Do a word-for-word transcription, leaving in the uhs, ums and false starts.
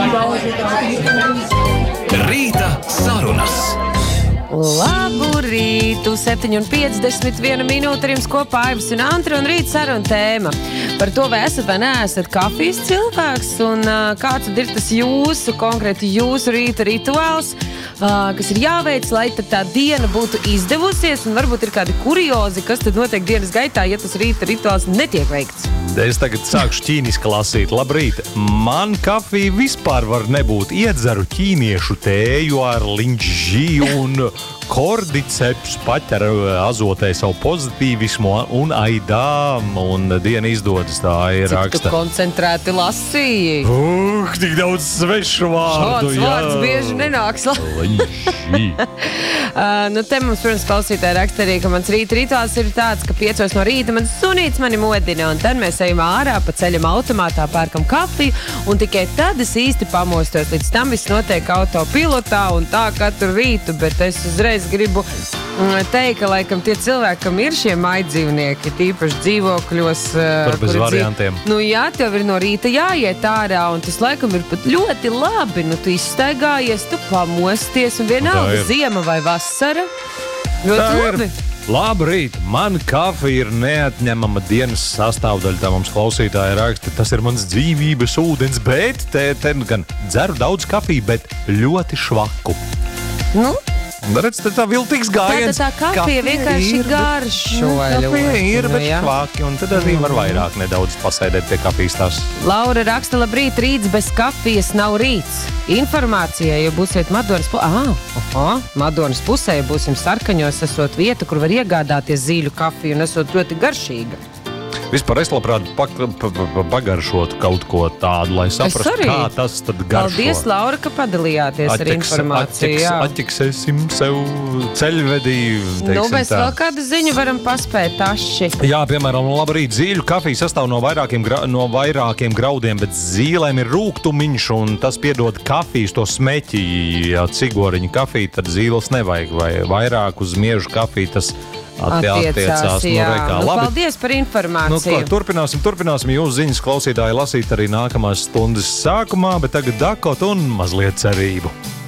Rīta sarunas. Labu rītu, septiņi un piecdesmit viena minūte ar jums kopā Aivas un Antri un rīt saruna tēma. Par to, vai esat vai neesat kafijas cilvēks un uh, kāds tad ir tas jūsu, konkrēti jūsu rīta rituāls, uh, kas ir jāveic, lai tad tā diena būtu izdevusies un varbūt ir kādi kuriozi, kas tad notiek dienas gaitā, ja tas rīta rituāls netiek veikts. Es tagad sākšu ķīniski lasīt. Labrīt, man kafija vispār var nebūt. Iedzeru ķīniešu tēju ar linģi un kordiceps, paķer azotē savu pozitīvismu un aidām, un diena izdodas, tā ir raksta. Cik tu koncentrēti lasīji? Uh, tik daudz svešu vārdu. Šāds vārds bieži nenāks. uh, nu, te mums, protams, klausītāji raksta arī, ka mans rīta rituāls ir tāds, ka piecos no rīta mans sunīts mani modina, un tad mēs ejam ārā pa ceļam automātā, pērkam kafiju, un tikai tad es īsti pamostos. Līdz tam viss notiek autopilotā un tā katru rītu, bet es uzreiz gribu teikt, ka laikam tie cilvēki, kam ir šie maidzīvnieki, tīpaši dzīvokļos, tur bez variantiem. Dzīv... Nu jā, tev ir no rīta jāiet ārā, un tas laikam ir pat ļoti labi. Nu, tu izstaigājies, tu pamosties, un vienalga ziema vai vasara. Ļoti labi. Labrīt, man kafija ir neatņemama dienas sastāvdaļa, tā mums klausītāja raksta. Tas ir mans dzīvības ūdens, bet te, te gan dzeru daudz kafiju, bet ļoti švaku. Nu? Redz, tā viltīgs gājiens. Tā, tā kafija, kafija vienkārši ir, garšo. Kafija ir, bet jā. švaki, un tad arī var vairāk nedaudz pasēdēt pie kafijas tās. Laura raksta, labrīt, rīts bez kafijas nav rīts. Informācijai, ja būsiet Madonas pusē, aha, aha, Madonas pusē, ja būsim Sarkaņos, esot vieta, kur var iegādāties zīļu kafiju un esot ļoti garšīga. Vispār es labprāt pagaršotu kaut ko tādu, lai saprastu, kā tas tad garšo. Paldies, Laura, ka padalījāties Attiks, ar informāciju. Attiks, attiksēsim sev ceļvedī. Nu, mēs tā. Vēl kādu ziņu varam paspēt taši. Jā, piemēram, labrīt, zīļu kafija sastāv no vairākiem, gra, no vairākiem graudiem, bet zīlēm ir rūgtumiņš, un tas piedod kafijas to smeķi. Ja cigoriņu kafija, tad zīles nevajag, vai vairāk uz miežu kafiju tas attiecās. Jā. Nu, rekā. Nu, Labi. Paldies par informāciju. Nu, klāt, turpināsim, turpināsim jūsu ziņas klausītāji lasīt arī nākamās stundas sākumā, bet tagad Dakot un mazliet cerību.